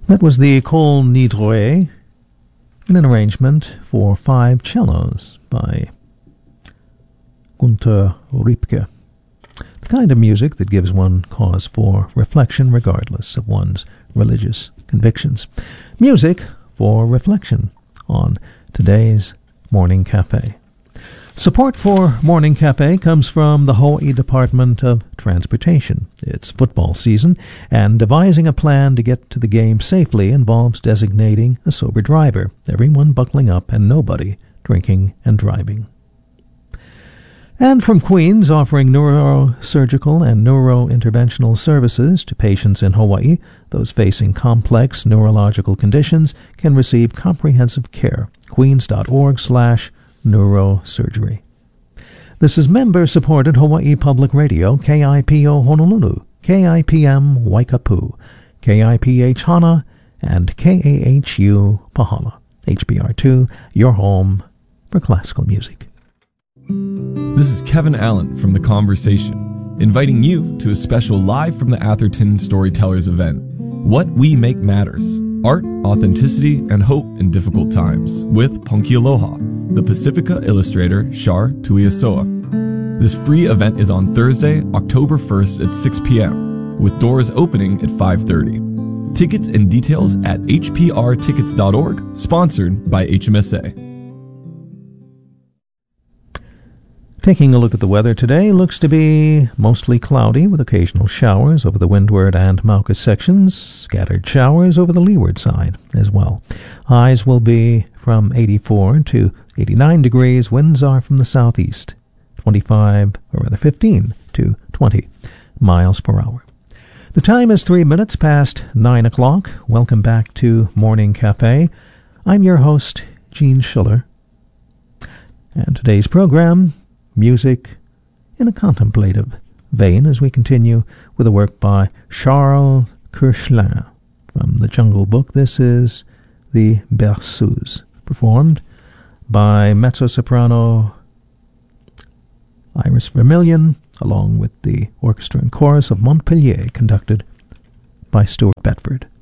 That was the Col Nidroy in an arrangement for 5 cellos by Günter Riepke. The kind of music that gives one cause for reflection regardless of one's religious convictions. Music for reflection on today's Morning Cafe. Support for Morning Cafe comes from the Hawaii Department of Transportation. It's football season, and devising a plan to get to the game safely involves designating a sober driver, everyone buckling up and nobody drinking and driving. And from Queens, offering neurosurgical and neurointerventional services to patients in Hawaii, those facing complex neurological conditions can receive comprehensive care. Queens.org/neurosurgery. This is member-supported Hawaii Public Radio, KIPO Honolulu, KIPM Waikapu, KIPH Hana, and KAHU Pahala. HBR2, your home for classical music. This is Kevin Allen from The Conversation, inviting you to a special Live from the Atherton Storytellers event, What We Make Matters, Art, Authenticity, and Hope in Difficult Times, with Ponkialoha, the Pacifica illustrator Shar Tuiasoa. This free event is on Thursday, October 1st at 6 p.m., with doors opening at 5:30. Tickets and details at hprtickets.org, sponsored by HMSA. Taking a look at the weather today, looks to be mostly cloudy with occasional showers over the windward and Mauka sections, scattered showers over the leeward side as well. Highs will be from 84 to 89 degrees. Winds are from the southeast, 15 to 20 miles per hour. The time is 3 minutes past 9 o'clock. Welcome back to Morning Cafe. I'm your host, Gene Schiller. And today's program, music in a contemplative vein, as we continue with a work by Charles Koechlin from the Jungle Book. This is the Berceuse, performed by mezzo-soprano Iris Vermillion, along with the orchestra and chorus of Montpellier, conducted by Stuart Bedford.